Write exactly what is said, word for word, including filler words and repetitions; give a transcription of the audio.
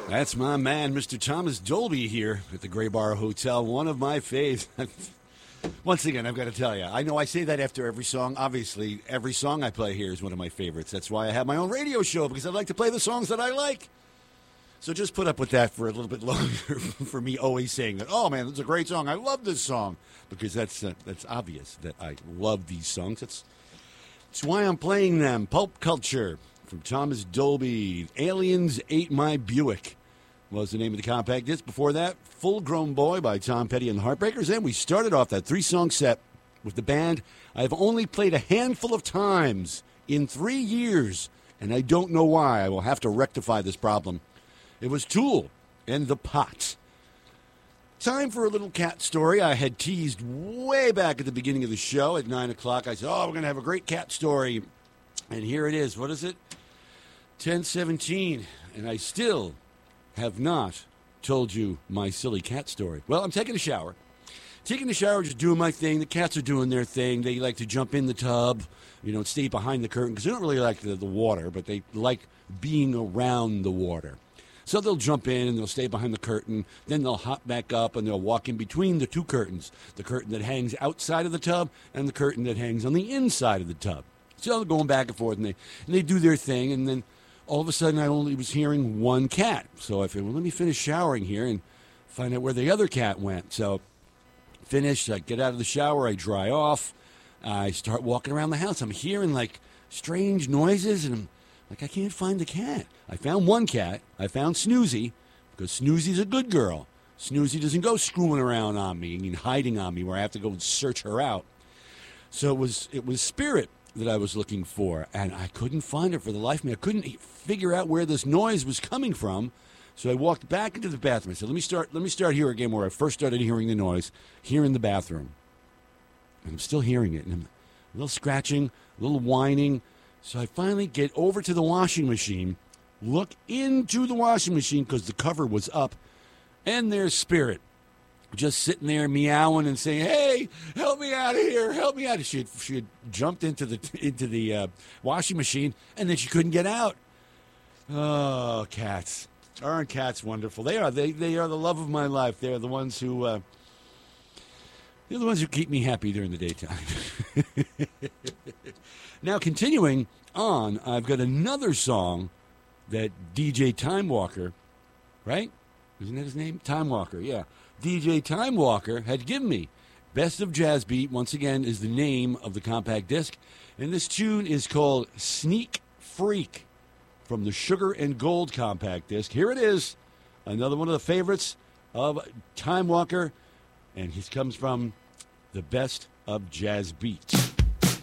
That's my man, Mister Thomas Dolby here at the Gray Bar Hotel, one of my faves. Once again, I've got to tell you, I know I say that after every song. Obviously, every song I play here is one of my favorites. That's why I have my own radio show, because I like to play the songs that I like. So just put up with that for a little bit longer for me always saying that, oh, man, this is a great song. I love this song, because that's uh, that's obvious that I love these songs. That's, that's why I'm playing them. Pulp Culture from Thomas Dolby. Aliens Ate My Buick was the name of the compact disc. Before that, Full Grown Boy by Tom Petty and the Heartbreakers. And we started off that three-song set with the band I've only played a handful of times in three years, and I don't know why. I will have to rectify this problem. It was Tool and The Pot. Time for a little cat story. I had teased way back at the beginning of the show at nine o'clock. I said, oh, we're going to have a great cat story. And here it is. What is it? ten seventeen. And I still have not told you my silly cat story. Well, I'm taking a shower. Taking a shower, just doing my thing. The cats are doing their thing. They like to jump in the tub, you know, stay behind the curtain, because they don't really like the, the water, but they like being around the water. So they'll jump in and they'll stay behind the curtain. Then they'll hop back up and they'll walk in between the two curtains, the curtain that hangs outside of the tub and the curtain that hangs on the inside of the tub. So they're going back and forth, and they, and they do their thing, and then all of a sudden, I only was hearing one cat. So I figured, well, let me finish showering here and find out where the other cat went. So finished, I get out of the shower, I dry off, I start walking around the house. I'm hearing, like, strange noises, and I'm like, I can't find the cat. I found one cat. I found Snoozy, because Snoozy's a good girl. Snoozy doesn't go screwing around on me and hiding on me where I have to go and search her out. So it was it was Spirit that I was looking for, and I couldn't find her for the life of me. I couldn't figure out where this noise was coming from, so I walked back into the bathroom. I said, let me start let me start here again where I first started hearing the noise, here in the bathroom. And I'm still hearing it, and I'm a little scratching, a little whining. So I finally get over to the washing machine, look into the washing machine because the cover was up, and there's Spirit, just sitting there meowing and saying, "Hey, help me out of here! Help me out!" She had, she had jumped into the into the uh, washing machine, and then she couldn't get out. Oh, cats! Aren't cats wonderful? They are. They they are the love of my life. They are the ones who uh, they're the ones who keep me happy during the daytime. Now, continuing on, I've got another song that D J Time Walker, right? Isn't that his name? Time Walker, yeah. D J Time Walker had given me. Best of Jazz Beat, once again, is the name of the compact disc. And this tune is called Sneak Freak from the Sugar and Gold compact disc. Here it is, another one of the favorites of Time Walker. And he comes from the Best of Jazz Beat.